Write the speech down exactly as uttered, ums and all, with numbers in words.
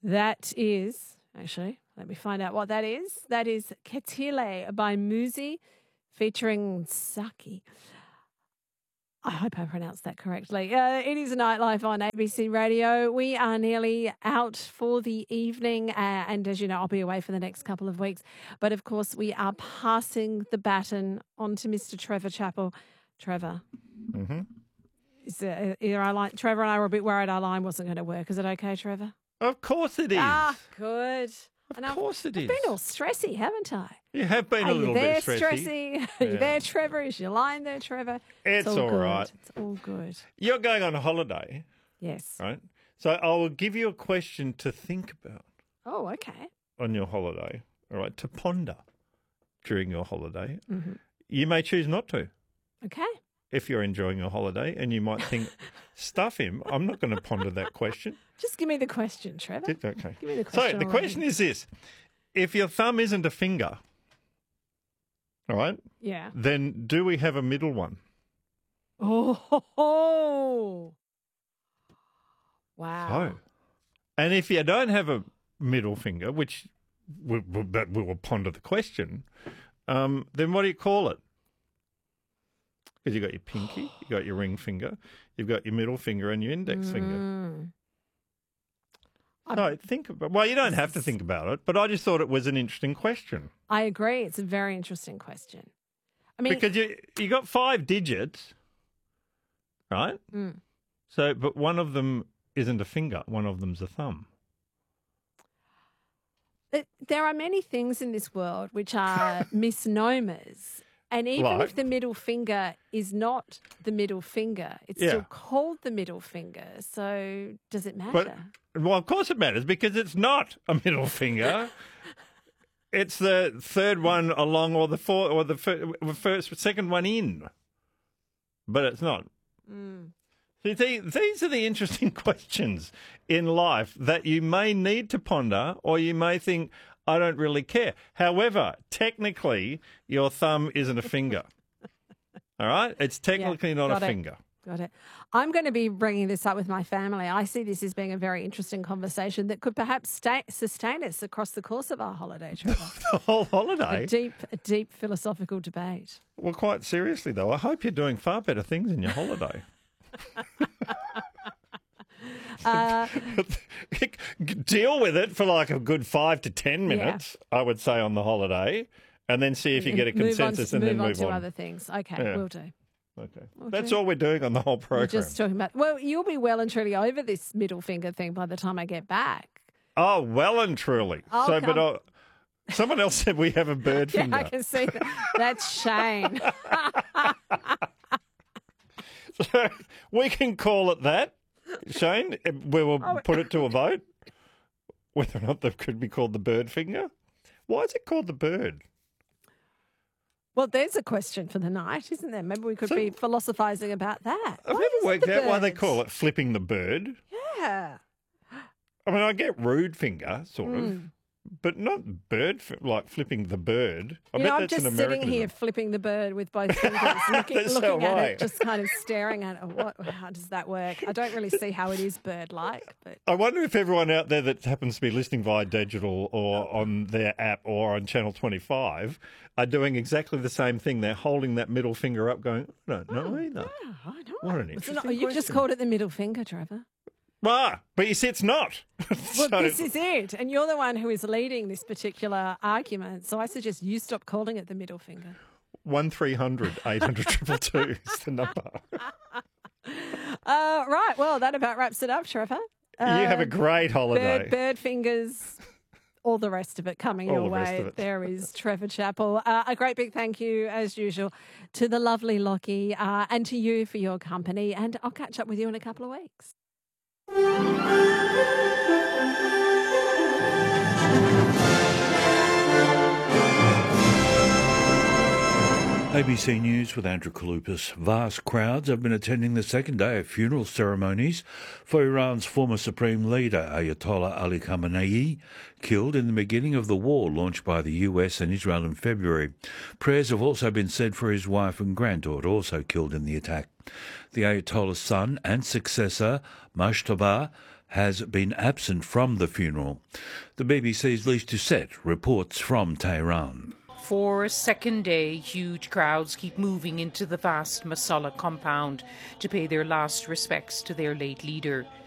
That is, actually, let me find out what that is. That is Ketile by Muzi featuring Saki. I hope I pronounced that correctly. Uh, it is Nightlife on A B C Radio. We are nearly out for the evening, uh, and as you know, I'll be away for the next couple of weeks. But of course, we are passing the baton on to Mister Trevor Chappell. Trevor, Mm-hmm. is uh, either our line, Trevor and I were a bit worried our line wasn't going to work. Is it okay, Trevor? Of course it is. Ah, good. Of and course I've, it I've is. been all stressy, haven't I? You have been Are a little you there, bit stressy. stressy? Are you Yeah. there, Trevor? Is your line there, Trevor? It's all all good. right. It's all good. You're going on a holiday, Yes. right? So I will give you a question to think about Oh, okay. on your holiday, all right, to ponder during your holiday. Mm-hmm. You may choose not to Okay. if you're enjoying your holiday, and you might think, stuff him, I'm not going to ponder that question. Just give me the question, Trevor. Okay. Give me the So question. the already. question is this. If your thumb isn't a finger, all right, Yeah. then do we have a middle one? Oh, ho, ho. Wow. Oh. And if you don't have a middle finger, which we, we, but we will ponder the question, um, then what do you call it? Because you've got your pinky, you've got your ring finger, you've got your middle finger and your index finger. Mm. No, think about. Well, you don't have to think about it, but I just thought it was an interesting question. I agree. It's a very interesting question. I mean, Because you you got five digits, right? Mm. So, but one of them isn't a finger, one of them's a thumb. it- there are many things in this world which are misnomers. And even Like? if the middle finger is not the middle finger, it's Yeah. still called the middle finger. So does it matter? But well, of course it matters because it's not a middle finger. It's the third one along, or the fourth, or the fir- first, second one in. But it's not. Mm. See, the- these are the interesting questions in life that you may need to ponder, or you may think, I don't really care. However, technically, your thumb isn't a finger. All right? It's technically Yeah, not a got it. finger. Got it. I'm going to be bringing this up with my family. I see this as being a very interesting conversation that could perhaps stay, sustain us across the course of our holiday, Trevor. The whole a holiday. deep, a deep philosophical debate. Well, quite seriously, though, I hope you're doing far better things in your holiday. Uh, Deal with it for like a good five to ten minutes, I would say, on the holiday, and then see if you get a move on consensus to, and then move on move to on. other things. Okay, Yeah. we'll do. Okay. We'll That's do. all we're doing on the whole We're program. just talking about. Well, you'll be well and truly over this middle finger thing by the time I get back. Oh, well and truly. I'll so, but come- uh, someone else said we have a bird Yeah, finger. I can see that. That's Shane. So we can call it that, Shane. We will Oh. put it to a vote whether or not that could be called the bird finger. Why is it called the bird? Well, there's a question for the night, isn't there? Maybe we could So- be philosophising about that. I've Why never is it worked the out why they birds? call it flipping the bird. Yeah. I mean, I get rude finger, sort of, Mm. but not bird, fi- like flipping the bird. I You bet know, I'm that's just an sitting Americanism. here flipping the bird with both fingers, looking, That's looking so at right. it, just kind of staring at it. What? How does that work? I don't really see how it is bird-like, but I wonder if everyone out there that happens to be listening via digital or on their app or on Channel twenty-five are doing exactly the same thing. They're holding that middle finger up going, I don't know either. oh, I know. What an It's interesting not- You've just question. called it the middle finger, Trevor. Ah, but you see, it's not. Well, So- this is it, and you're the one who is leading this particular argument. So I suggest you stop calling it the middle finger. one three hundred eight hundred two two two is the number. Uh, right. Well, that about wraps it up, Trevor. you have a Uh, great holiday. Bird, bird fingers, all the rest of it coming All your the rest way. of it. There is Trevor Chappell. Uh, a great big thank you, as usual, to the lovely Lockie uh, and to you for your company. And I'll catch up with you in a couple of weeks. A B C News with Andrew Kalupas. Vast crowds have been attending the second day of funeral ceremonies for Iran's former supreme leader, Ayatollah Ali Khamenei, killed in the beginning of the war launched by the U S and Israel in February. Prayers have also been said for his wife and granddaughter, also killed in the attack. The Ayatollah's son and successor, Mujtaba, has been absent from the funeral. The B B C's Lise Doucette reports from Tehran. For a second day, huge crowds keep moving into the vast Masala compound to pay their last respects to their late leader.